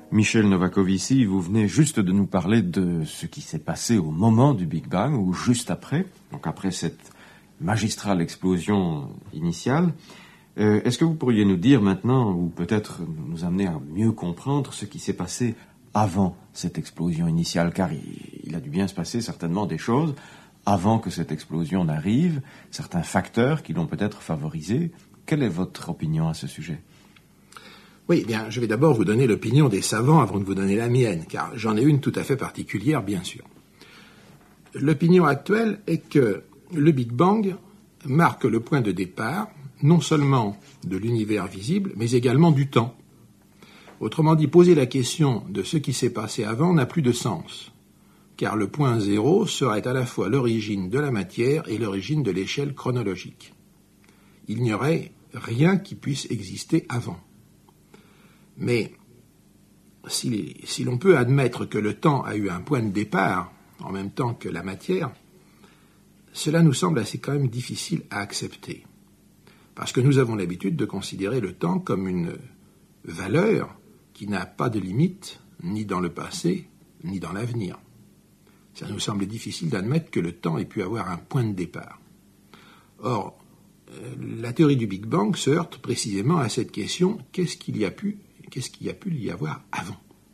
Michel Novakovici, vous venez juste de nous parler de ce qui s'est passé au moment du Big Bang, ou juste après, donc après cette magistrale explosion initiale. Est-ce que vous pourriez nous dire maintenant, ou peut-être nous amener à mieux comprendre ce qui s'est passé avant cette explosion initiale, car il a dû bien se passer certainement des choses avant que cette explosion n'arrive, certains facteurs qui l'ont peut-être favorisé. Quelle est votre opinion à ce sujet ? Oui, bien, je vais d'abord vous donner l'opinion des savants avant de vous donner la mienne, car j'en ai une tout à fait particulière, bien sûr. L'opinion actuelle est que le Big Bang marque le point de départ, non seulement de l'univers visible, mais également du temps. Autrement dit, poser la question de ce qui s'est passé avant n'a plus de sens, car le point zéro serait à la fois l'origine de la matière et l'origine de l'échelle chronologique. Il n'y aurait rien qui puisse exister avant. Mais si l'on peut admettre que le temps a eu un point de départ en même temps que la matière, cela nous semble assez quand même difficile à accepter. Parce que nous avons l'habitude de considérer le temps comme une valeur qui n'a pas de limite, ni dans le passé, ni dans l'avenir. Ça nous semble difficile d'admettre que le temps ait pu avoir un point de départ. Or, la théorie du Big Bang se heurte précisément à cette question, qu'est-ce qu'il y a pu y avoir avant ?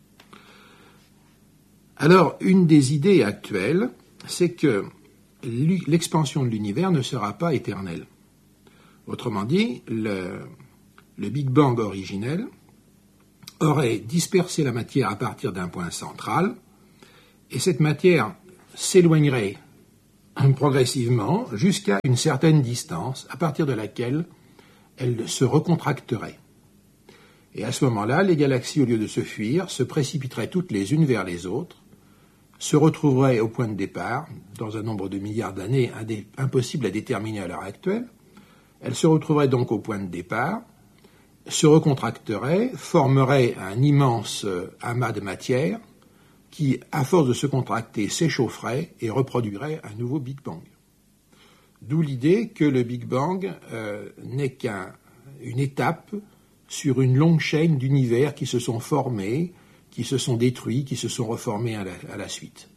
Alors, une des idées actuelles, c'est que l'expansion de l'univers ne sera pas éternelle. Autrement dit, le Big Bang originel aurait dispersé la matière à partir d'un point central, et cette matière s'éloignerait progressivement jusqu'à une certaine distance, à partir de laquelle elle se recontracterait. Et à ce moment-là, les galaxies, au lieu de se fuir, se précipiteraient toutes les unes vers les autres, se retrouveraient au point de départ, dans un nombre de milliards d'années impossible à déterminer à l'heure actuelle. Elles se retrouveraient donc au point de départ, se recontracteraient, formeraient un immense amas de matière qui, à force de se contracter, s'échaufferait et reproduirait un nouveau Big Bang. D'où l'idée que le Big Bang n'est qu'une étape sur une longue chaîne d'univers qui se sont formés, qui se sont détruits, qui se sont reformés à la suite.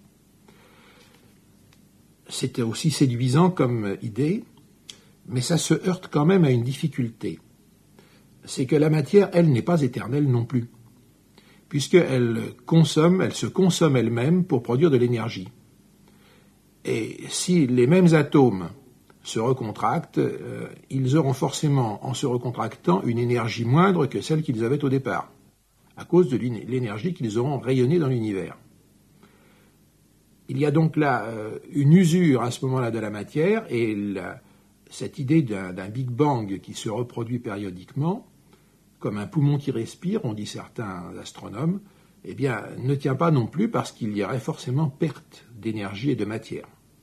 C'était aussi séduisant comme idée, mais ça se heurte quand même à une difficulté. C'est que la matière, elle, n'est pas éternelle non plus, puisqu'elle se consomme elle-même pour produire de l'énergie. Et si les mêmes atomes se recontractent, ils auront forcément, en se recontractant, une énergie moindre que celle qu'ils avaient au départ, à cause de l'énergie qu'ils auront rayonnée dans l'univers. Il y a donc là une usure à ce moment-là de la matière, et cette idée d'un Big Bang qui se reproduit périodiquement, comme un poumon qui respire, on dit certains astronomes, eh bien, ne tient pas non plus parce qu'il y aurait forcément perte d'énergie et de matière.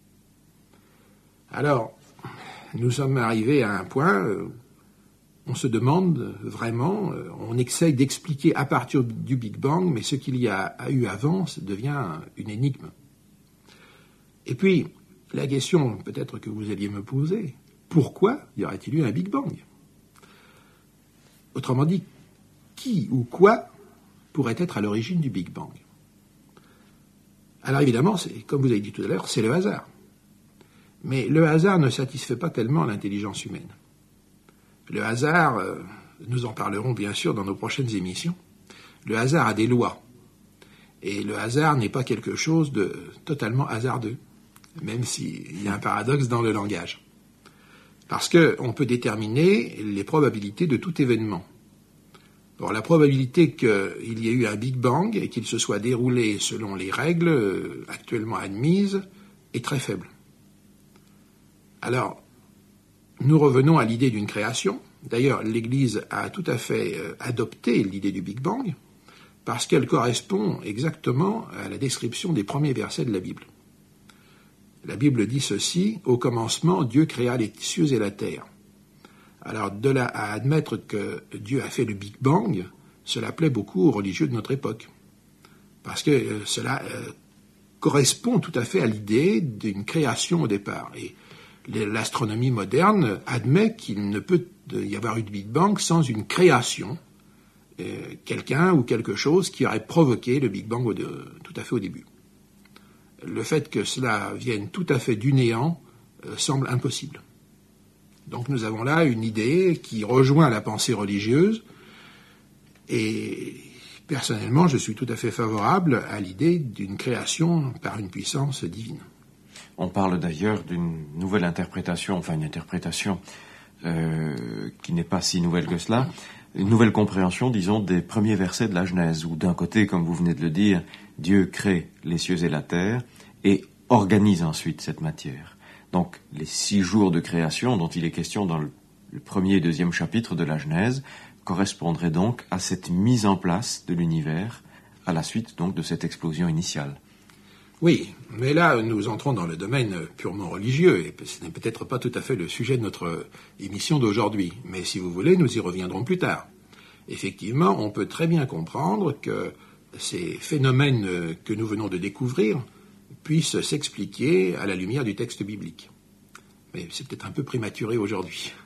Alors, nous sommes arrivés à un point, on se demande vraiment, on essaye d'expliquer à partir du Big Bang, mais ce qu'il y a eu avant devient une énigme. Et puis, la question peut-être que vous alliez me poser, pourquoi y aurait-il eu un Big Bang ? Autrement dit, qui ou quoi pourrait être à l'origine du Big Bang ? Alors évidemment, comme vous avez dit tout à l'heure, c'est le hasard. Mais le hasard ne satisfait pas tellement l'intelligence humaine. Le hasard, nous en parlerons bien sûr dans nos prochaines émissions, le hasard a des lois. Et le hasard n'est pas quelque chose de totalement hasardeux, même s'il y a un paradoxe dans le langage. Parce qu'on peut déterminer les probabilités de tout événement. Or, la probabilité qu'il y ait eu un Big Bang et qu'il se soit déroulé selon les règles actuellement admises est très faible. Alors, nous revenons à l'idée d'une création. D'ailleurs, l'Église a tout à fait adopté l'idée du Big Bang parce qu'elle correspond exactement à la description des premiers versets de la Bible. La Bible dit ceci, « Au commencement, Dieu créa les cieux et la terre ». Alors, de là à admettre que Dieu a fait le Big Bang, cela plaît beaucoup aux religieux de notre époque. Parce que cela correspond tout à fait à l'idée d'une création au départ. Et l'astronomie moderne admet qu'il ne peut y avoir eu de Big Bang sans une création quelqu'un ou quelque chose qui aurait provoqué le Big Bang tout à fait au début. Le fait que cela vienne tout à fait du néant semble impossible. Donc nous avons là une idée qui rejoint la pensée religieuse, et personnellement je suis tout à fait favorable à l'idée d'une création par une puissance divine. On parle d'ailleurs d'une nouvelle interprétation, enfin une interprétation qui n'est pas si nouvelle que cela, une nouvelle compréhension, disons, des premiers versets de la Genèse, où d'un côté, comme vous venez de le dire, Dieu crée les cieux et la terre et organise ensuite cette matière. Donc les 6 jours de création dont il est question dans le premier et deuxième chapitre de la Genèse correspondraient donc à cette mise en place de l'univers à la suite donc de cette explosion initiale. Oui, mais là, nous entrons dans le domaine purement religieux, et ce n'est peut-être pas tout à fait le sujet de notre émission d'aujourd'hui, mais si vous voulez, nous y reviendrons plus tard. Effectivement, on peut très bien comprendre que ces phénomènes que nous venons de découvrir puissent s'expliquer à la lumière du texte biblique. Mais c'est peut-être un peu prématuré aujourd'hui.